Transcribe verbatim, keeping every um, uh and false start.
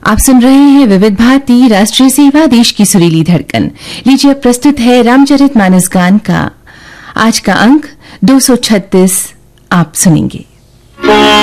आप सुन रहे हैं विविध भारती राष्ट्रीय सेवा, देश की सुरीली धड़कन। लीजिए अब प्रस्तुत है रामचरितमानस गान का आज का अंक दो सौ छत्तीस। आप सुनेंगे।